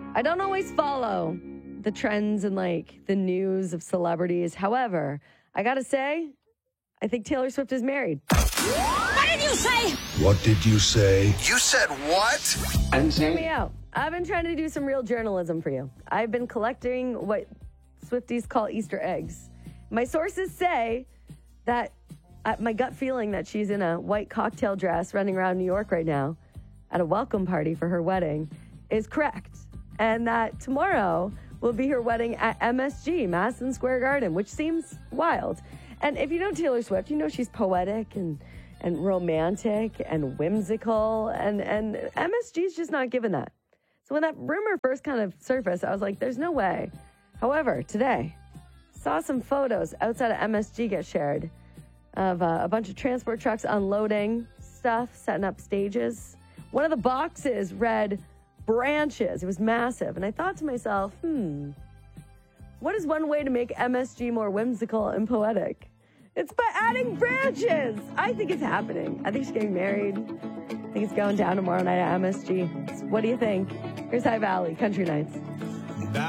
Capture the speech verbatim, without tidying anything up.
I don't always follow the trends and like the news of celebrities. However, I gotta say, I think Taylor Swift is married. What did you say? What did you say? You said what? Hear me out. I've been trying to do some real journalism for you. I've been collecting what Swifties call Easter eggs. My sources say that uh, my gut feeling that she's in a white cocktail dress running around New York right now at a welcome party for her wedding is correct. And that tomorrow will be her wedding at M S G, Madison Square Garden, which seems wild. And if you know Taylor Swift, you know she's poetic and, and romantic and whimsical, and, and M S G's just not given that. So when that rumor first kind of surfaced, I was like, there's no way. However, today, saw some photos outside of M S G get shared of uh, a bunch of transport trucks unloading stuff, setting up stages. One of the boxes read branches. It was massive. And I thought to myself, hmm, what is one way to make M S G more whimsical and poetic? It's by adding branches. I think it's happening. I think she's getting married. I think it's going down tomorrow night at M S G. What do you think? Here's High Valley Country Nights.